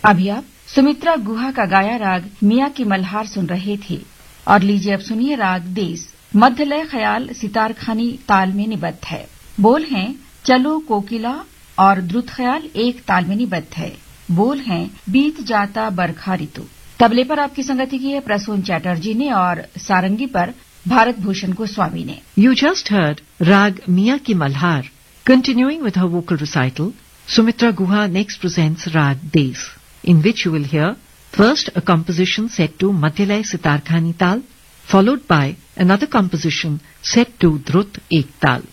अभी आप सुमित्रा गुहा का गाया राग मियां की मल्हार सुन रहे थे। और लीजिए अब सुनिए राग देस। मध्य लय ख्याल सितार खानी ताल में निबद्ध है। बोल हैं चलो कोकिला और द्रुत ख्याल एक ताल में निबद्ध है। बोल हैं बीत जाता बरखा ऋतु। तबले पर आपकी संगति की है प्रसून चैटर्जी ने और सारंगी पर भारत भूषण गोस्वामी ने। You just heard Rag Miyan Ki Malhar. Continuing with her vocal recital, Sumitra Guha next presents Rag Des, in which you will hear first a composition set to Madhyalay Sitar Khani Tal, followed by another composition set to Drut Ek Tal.